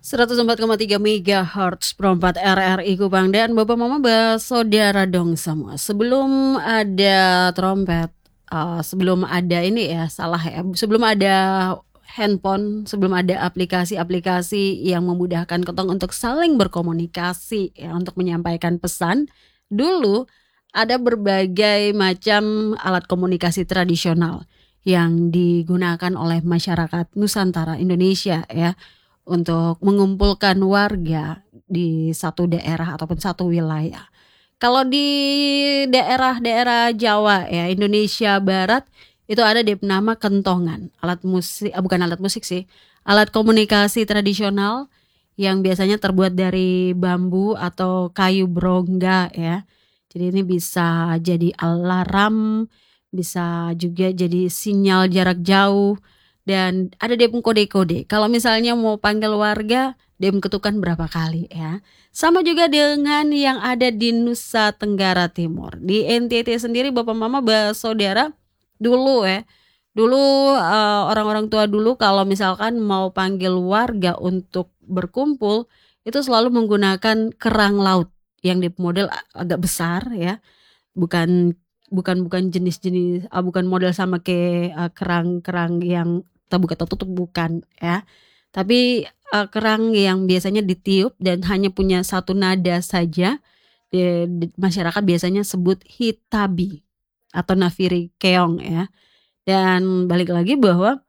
104,3 MHz perempat RRI Kupang dan Bapak Mama saudara dong semua. Sebelum ada trompet, sebelum ada ini ya salah ya, sebelum ada handphone, sebelum ada aplikasi-aplikasi yang memudahkan ketong untuk saling berkomunikasi ya, untuk menyampaikan pesan. Dulu ada berbagai macam alat komunikasi tradisional yang digunakan oleh masyarakat Nusantara Indonesia ya untuk mengumpulkan warga di satu daerah ataupun satu wilayah. Kalau di daerah-daerah Jawa ya, Indonesia Barat itu ada nama kentongan, alat musik, bukan alat musik sih, alat komunikasi tradisional yang biasanya terbuat dari bambu atau kayu berongga ya. Jadi ini bisa jadi alarm, bisa juga jadi sinyal jarak jauh, dan ada dem kode-kode. Kalau misalnya mau panggil warga, dem ketukan berapa kali ya. Sama juga dengan yang ada di Nusa Tenggara Timur. Di NTT sendiri Bapak Mama saudara dulu ya. Dulu orang-orang tua dulu kalau misalkan mau panggil warga untuk berkumpul itu selalu menggunakan kerang laut yang di model agak besar ya. Bukan bukan jenis-jenis bukan model sama kayak kerang-kerang yang terbuka tertutup, bukan ya. Tapi kerang yang biasanya ditiup dan hanya punya satu nada saja, masyarakat biasanya sebut hitabi atau nafiri keong ya. Dan balik lagi bahwa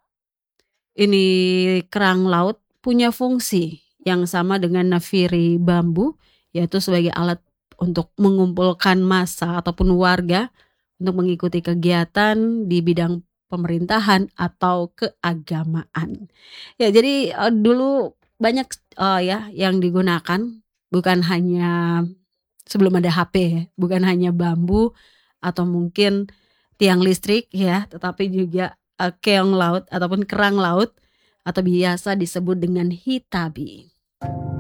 ini kerang laut punya fungsi yang sama dengan nafiri bambu, yaitu sebagai alat untuk mengumpulkan massa ataupun warga untuk mengikuti kegiatan di bidang pemerintahan atau keagamaan. Ya, jadi dulu banyak ya yang digunakan, bukan hanya sebelum ada HP ya, bukan hanya bambu atau mungkin tiang listrik ya, tetapi juga keong laut ataupun kerang laut atau biasa disebut dengan hitabi.